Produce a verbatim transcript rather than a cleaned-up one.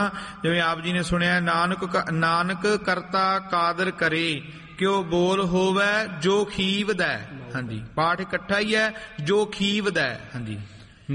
ਜਿਵੇਂ ਆਪ ਜੀ ਨੇ ਸੁਣਿਆ, ਨਾਨਕ ਨਾਨਕ ਕਰਤਾ ਕਾਦਰ ਕਰੇ, ਕਿਉ ਬੋਲ ਹੋਵੇ ਜੋ ਖੀਵਦੈ। ਹਾਂਜੀ, ਪਾਠ ਇਕੱਠਾ ਹੀ ਹੈ, ਜੋ ਖੀਵਦੈ। ਹਾਂਜੀ।